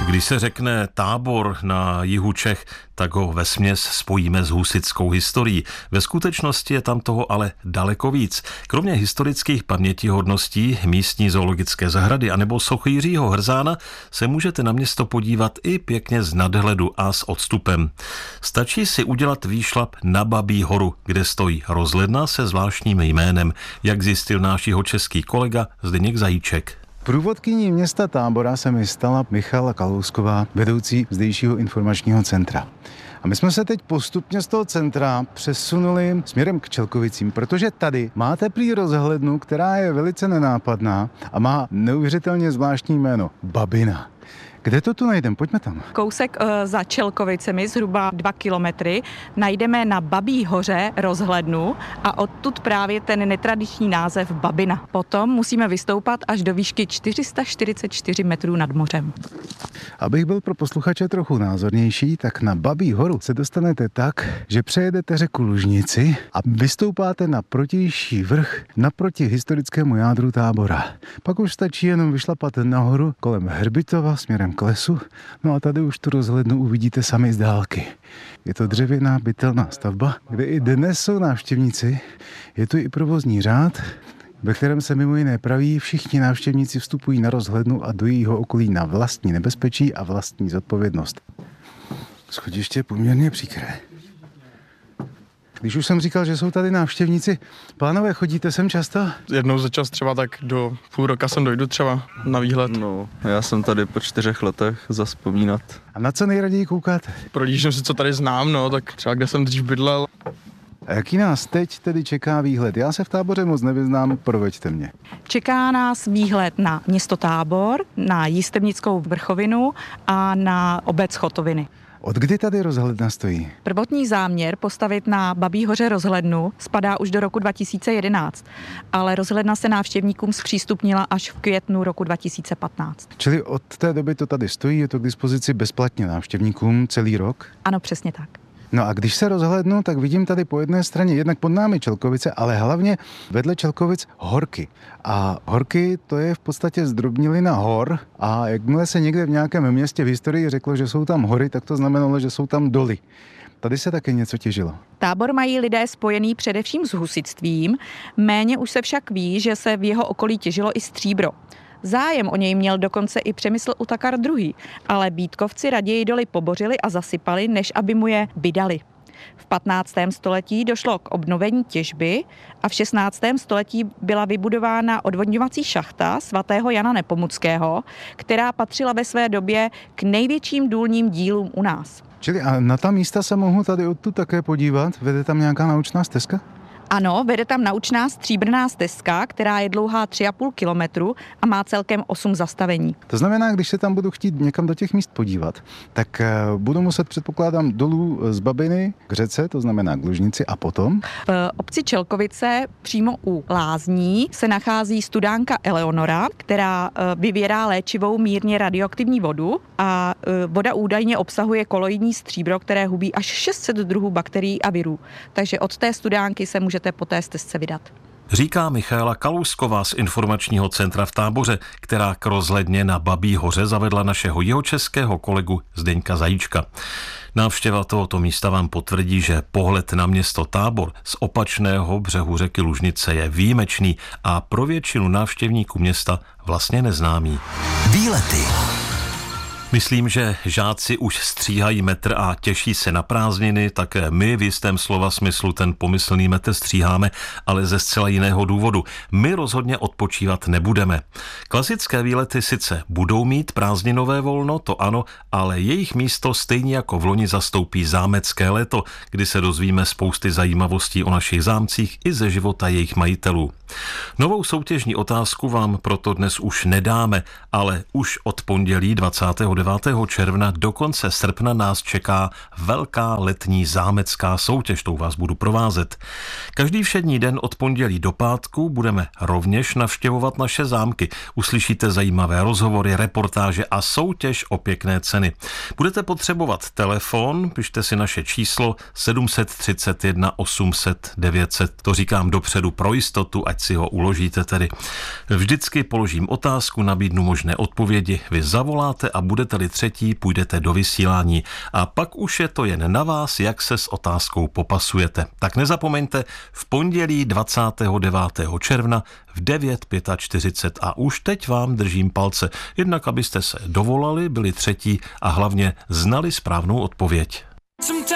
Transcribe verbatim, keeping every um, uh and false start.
Když se řekne Tábor na jihu Čech, tak ho vesměs spojíme s husitskou historií. Ve skutečnosti je tam toho ale daleko víc. Kromě historických pamětihodností místní zoologické zahrady anebo sochy Jiřího Hrzána se můžete na město podívat i pěkně z nadhledu a s odstupem. Stačí si udělat výšlap na Babí horu, kde stojí rozhledna se zvláštním jménem, jak zjistil náš jihočeský kolega Zdeněk Zajíček. Průvodkyní města Tábora se mi stala Michala Kalousková, vedoucí zdejšího informačního centra. A my jsme se teď postupně z toho centra přesunuli směrem k Čelkovicím, protože tady máte prý rozhlednu, která je velice nenápadná a má neuvěřitelně zvláštní jméno Babina. Kde to tu najdeme? Pojďme tam. Kousek uh, za Čelkovicemi, zhruba dva kilometry, najdeme na Babí hoře rozhlednu a odtud právě ten netradiční název Babina. Potom musíme vystoupat až do výšky čtyři sta čtyřicet čtyři metrů nad mořem. Abych byl pro posluchače trochu názornější, tak na Babí horu se dostanete tak, že přejedete řeku Lužnici a vystoupáte na protější vrch naproti historickému jádru Tábora. Pak už stačí jenom vyšlapat nahoru kolem Hrbitova směrem k lesu, no a tady už tu rozhlednu uvidíte sami z dálky. Je to dřevěná bytelná stavba, kde i dnes jsou návštěvníci. Je tu i provozní řád, ve kterém se mimo jiné praví, všichni návštěvníci vstupují na rozhlednu a do jejího okolí na vlastní nebezpečí a vlastní zodpovědnost. Schodiště je poměrně příkré. Když už jsem říkal, že jsou tady návštěvníci, pánové, chodíte sem často? Jednou za čas třeba tak do půl roka sem dojdu třeba na výhled. No, já jsem tady po čtyřech letech zavzpomínat. A na co nejraději koukáte? Prohlížím si, co tady znám, no, tak třeba kde jsem dřív bydlel. A jaký nás teď tedy čeká výhled? Já se v Táboře moc nevyznám, proveďte mě. Čeká nás výhled na město Tábor, na Jistebnickou vrchovinu a na obec Chotoviny. Od kdy tady rozhledna stojí? Prvotní záměr postavit na Babí hoře rozhlednu spadá už do roku dva tisíce jedenáct, ale rozhledna se návštěvníkům zpřístupnila až v květnu roku dva tisíce patnáct. Čili od té doby to tady stojí, je to k dispozici bezplatně návštěvníkům celý rok? Ano, přesně tak. No a když se rozhlédnu, tak vidím tady po jedné straně jednak pod námi Čelkovice, ale hlavně vedle Čelkovic horky. A horky to je v podstatě zdrobnilina hor a jakmile se někde v nějakém městě v historii řeklo, že jsou tam hory, tak to znamenalo, že jsou tam doly. Tady se také něco těžilo. Tábor mají lidé spojený především s husitstvím, méně už se však ví, že se v jeho okolí těžilo i stříbro. Zájem o něj měl dokonce i Přemysl Utakar druhý, ale Bítkovci raději doly pobořili a zasypali, než aby mu je vydali. V patnáctém století došlo k obnovení těžby a v šestnáctém století byla vybudována odvodňovací šachta svatého Jana Nepomuckého, která patřila ve své době k největším důlním dílům u nás. Čili a na ta místa se mohu tady odtud také podívat? Vede tam nějaká naučná stezka? Ano, vede tam naučná stříbrná stezka, která je dlouhá tři a půl kilometru a má celkem osm zastavení. To znamená, když se tam budu chtít někam do těch míst podívat, tak budu muset, předpokládám, dolů z Babiny k řece, to znamená k Lužnici, a potom? V obci Čelkovice přímo u lázní se nachází studánka Eleonora, která vyvěrá léčivou mírně radioaktivní vodu a voda údajně obsahuje koloidní stříbro, které hubí až šest set druhů bakterií a virů. Takže od té studánky se může po té stezce vydat. Říká Michala Kalousková z informačního centra v Táboře, která k rozhledně na Babí hoře zavedla našeho jihočeského kolegu Zdeňka Zajíčka. Návštěva tohoto místa vám potvrdí, že pohled na město Tábor z opačného břehu řeky Lužnice je výjimečný a pro většinu návštěvníků města vlastně neznámý. Výlety. Myslím, že žáci už stříhají metr a těší se na prázdniny, také my v jistém slova smyslu ten pomyslný metr stříháme, ale ze zcela jiného důvodu. My rozhodně odpočívat nebudeme. Klasické výlety sice budou mít prázdninové volno, to ano, ale jejich místo stejně jako v loni zastoupí zámecké léto, kdy se dozvíme spousty zajímavostí o našich zámcích i ze života jejich majitelů. Novou soutěžní otázku vám proto dnes už nedáme, ale už od pondělí dvacátého devátého června do konce srpna nás čeká velká letní zámecká soutěž, tou vás budu provázet. Každý všední den od pondělí do pátku budeme rovněž navštěvovat naše zámky. Uslyšíte zajímavé rozhovory, reportáže a soutěž o pěkné ceny. Budete potřebovat telefon, pište si naše číslo sedm set třicet jedna osm set devět set, to říkám dopředu pro jistotu, ať si ho uložíte tedy. Vždycky položím otázku, nabídnu možné odpovědi, vy zavoláte a budete budete-li třetí, půjdete do vysílání. A pak už je to jen na vás, jak se s otázkou popasujete. Tak nezapomeňte, v pondělí dvacátého devátého června v devět čtyřicet pět a už teď vám držím palce. Jednak abyste se dovolali, byli třetí a hlavně znali správnou odpověď.